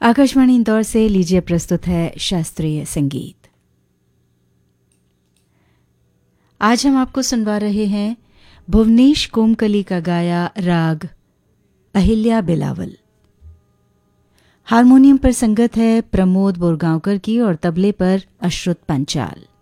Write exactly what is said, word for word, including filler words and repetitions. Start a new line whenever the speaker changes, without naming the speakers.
आकाशवाणी इंदौर से लीजिए प्रस्तुत है शास्त्रीय संगीत। आज हम आपको सुनवा रहे हैं भुवनेश कोमकली का गाया राग अहिल्या बिलावल। हारमोनियम पर संगत है प्रमोद बोरगांवकर की और तबले पर अश्रुत पंचाल।